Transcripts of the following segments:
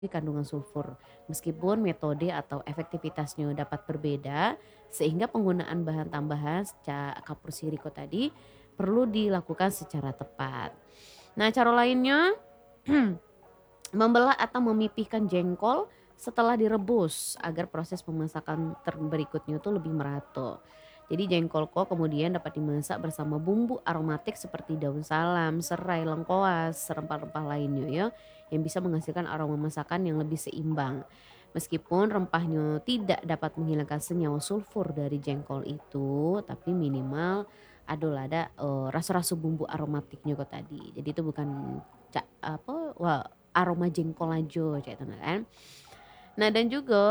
kandungan sulfur. Meskipun metode atau efektivitasnya dapat berbeda, sehingga penggunaan bahan tambahan kapur siriko tadi perlu dilakukan secara tepat. Nah, cara lainnya membelah atau memipihkan jengkol setelah direbus agar proses pemasakan berikutnya itu lebih merata. Jadi jengkol kok kemudian dapat dimasak bersama bumbu aromatik seperti daun salam, serai, lengkoas, rempah-rempah lainnya ya yang bisa menghasilkan aroma masakan yang lebih seimbang. Meskipun rempahnya tidak dapat menghilangkan senyawa sulfur dari jengkol itu, tapi minimal ada rasa-rasa bumbu aromatiknya kok tadi. Jadi itu bukan aroma jengkol aja kayak itu nah kan. Nah dan juga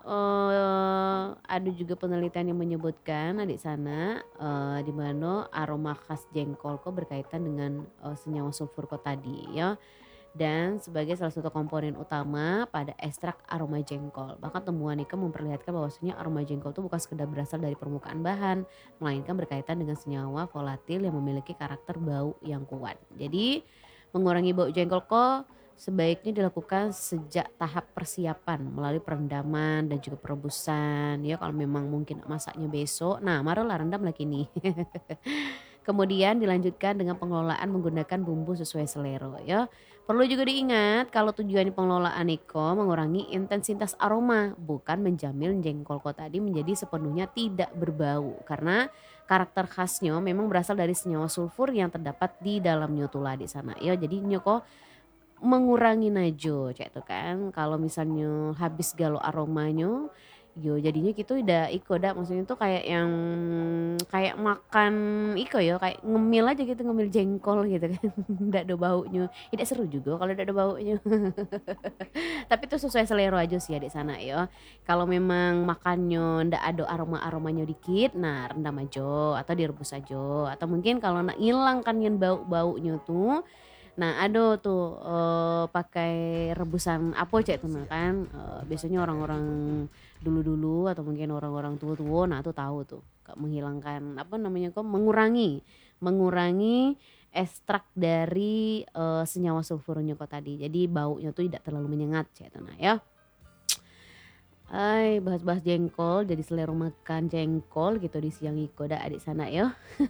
ada juga penelitian yang menyebutkan di sana di mana aroma khas jengkol kok berkaitan dengan senyawa sulfur kok tadi ya. Dan sebagai salah satu komponen utama pada ekstrak aroma jengkol. Bahkan temuan itu memperlihatkan bahwasanya aroma jengkol itu bukan sekedar berasal dari permukaan bahan, melainkan berkaitan dengan senyawa volatil yang memiliki karakter bau yang kuat. Jadi mengurangi bau jengkol kok sebaiknya dilakukan sejak tahap persiapan melalui perendaman dan juga perebusan ya kalau memang mungkin masaknya besok. Nah, marulah rendam lagi nih. Kemudian dilanjutkan dengan pengelolaan menggunakan bumbu sesuai selera ya. Perlu juga diingat kalau tujuan pengelolaan Niko mengurangi intensitas aroma, bukan menjamin jengkol kok tadi menjadi sepenuhnya tidak berbau. Karena karakter khasnya memang berasal dari senyawa sulfur yang terdapat di dalam nyotula di sana. Ya, jadi nyoko mengurangi aja kayak itu kan. Kalau misalnya habis galau aromanya, yo jadinya gitu udah iko dah maksudnya tuh kayak yang kayak makan iko ya kayak ngemil aja gitu ngemil jengkol gitu kan ndak ada baunya tidak seru juga kalau tidak ada baunya. Tapi itu sesuai selera aja sih ya di sana ya. Kalau memang makannya ndak ada aromanya dikit nah rendam aja atau direbus aja atau mungkin kalau nak hilang kan yang baunya tuh. Nah, ada tuh, pakai rebusan apoce tuh nah kan, biasanya orang-orang dulu-dulu atau mungkin orang-orang tua-tua, nah tuh tahu tuh, menghilangkan apa namanya kok, mengurangi ekstrak dari, senyawa sulfurnya kok tadi. Jadi baunya tuh tidak terlalu menyengat cek itu nah ya. Bahas-bahas jengkol jadi selera makan jengkol gitu di siang iko da adik sana ya.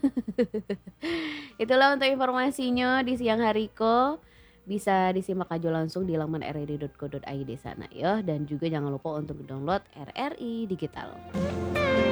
Itulah untuk informasinya di siang hari ko. Bisa disimak aja langsung di laman rri.co.id sana ya. Dan juga jangan lupa untuk download RRI Digital.